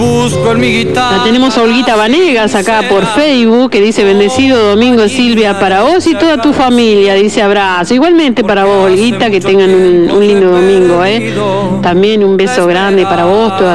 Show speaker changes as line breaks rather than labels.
Busco en mi guitarra.
La tenemos a Olguita Vanegas acá por Facebook, que dice: bendecido domingo, Silvia, para vos y toda tu familia, dice abrazo. Igualmente para vos, Olguita, que tengan un lindo domingo, También un beso grande para vos, toda